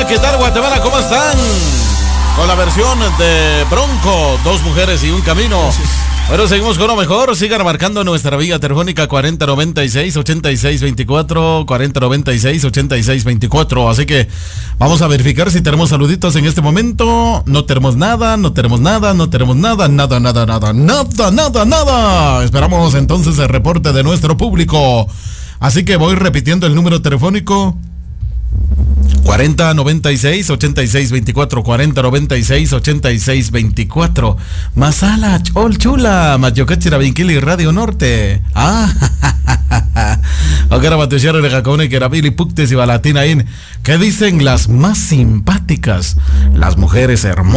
¿qué tal Guatemala? ¿Cómo están? Con la versión de Bronco, 2 mujeres y un camino. Bueno, seguimos con lo mejor. Sigan marcando nuestra vía telefónica 4096-8624, 4096-8624. Así que vamos a verificar si tenemos saluditos en este momento. No tenemos nada. Esperamos entonces el reporte de nuestro público. Así que voy repitiendo el número telefónico. 4096-8624, 4096-8624. Masala, Chol Chula, Mayocachira Vinquili, Radio Norte. Ahora Batuchero de Jacone, Kerabili, Puctes y Balatina. ¿Qué dicen las más simpáticas? Las mujeres hermosas.